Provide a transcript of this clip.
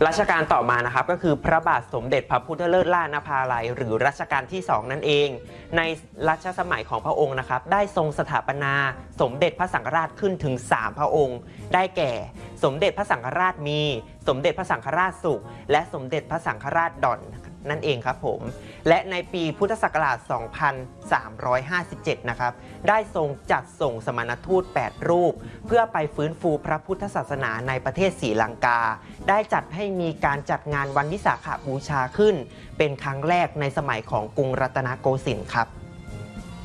รัชกาลต่อมานะครับก็คือพระบาทสมเด็จพระพุทธเลิศล่านภาลัยหรือรัชกาลที่2นั่นเองในรัชสมัยของพระองค์นะครับได้ทรงสถาปนาสมเด็จพระสังฆราชขึ้นถึง3พระองค์ได้แก่สมเด็จพระสังฆราชมีสมเด็จพระสังฆราชสุขและสมเด็จพระสังฆราชดอนนั่นเองครับผมและในปีพุทธศักราช 2357 นะครับได้ทรงจัดส่งสมณทูต 8 รูปเพื่อไปฟื้นฟูพระพุทธศาสนาในประเทศศรีลังกาได้จัดให้มีการจัดงานวันวิสาขบูชาขึ้นเป็นครั้งแรกในสมัยของกรุงรัตนโกสินทร์ครับ